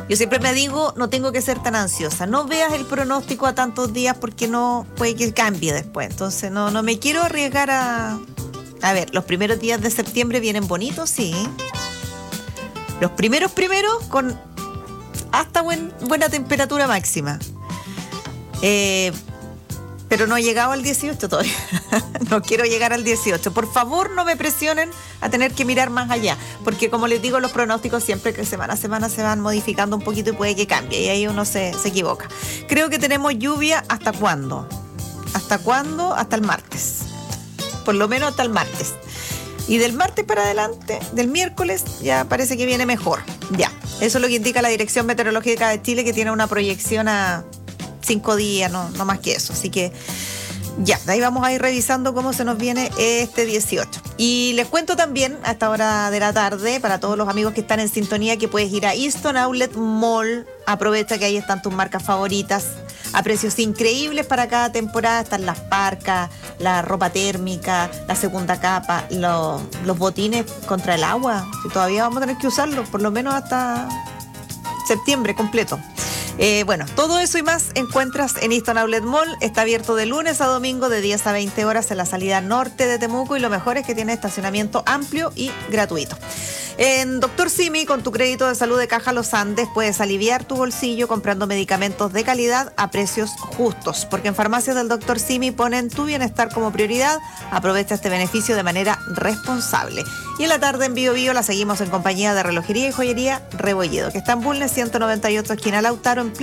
Yo siempre me digo, no tengo que ser tan ansiosa. No veas el pronóstico a tantos días porque no puede que cambie después. Entonces no me quiero arriesgar a... A ver, los primeros días de septiembre vienen bonitos, sí. Los primeros con hasta buena temperatura máxima. Pero no he llegado al 18 todavía. No quiero llegar al 18. Por favor, no me presionen a tener que mirar más allá. Porque como les digo, los pronósticos siempre que semana a semana se van modificando un poquito y puede que cambie. Y ahí uno se equivoca. Creo que tenemos lluvia ¿hasta cuándo? ¿Hasta cuándo? Hasta el martes. Por lo menos hasta el martes. Y del martes para adelante, del miércoles, ya parece que viene mejor. Ya. Eso es lo que indica la Dirección Meteorológica de Chile, que tiene una proyección a 5 días, no más que eso. Así que ya, de ahí vamos a ir revisando cómo se nos viene este 18. Y les cuento también a esta hora de la tarde, para todos los amigos que están en sintonía, que puedes ir a Easton Outlet Mall. Aprovecha que ahí están tus marcas favoritas a precios increíbles para cada temporada. Están las parcas, la ropa térmica, la segunda capa, los botines contra el agua. Que todavía vamos a tener que usarlos, por lo menos hasta septiembre completo. Bueno, todo eso y más encuentras en Easton Outlet Mall. Está abierto de lunes a domingo de 10 a 20 horas en la salida norte de Temuco, y lo mejor es que tiene estacionamiento amplio y gratuito. En Dr. Simi, con tu crédito de salud de Caja Los Andes, puedes aliviar tu bolsillo comprando medicamentos de calidad a precios justos, porque en Farmacias del Dr. Simi ponen tu bienestar como prioridad. Aprovecha este beneficio de manera responsable. Y en la tarde en Bio Bio la seguimos en compañía de Relojería y Joyería Rebolledo, que está en Bulnes 198, esquina Lautaro, en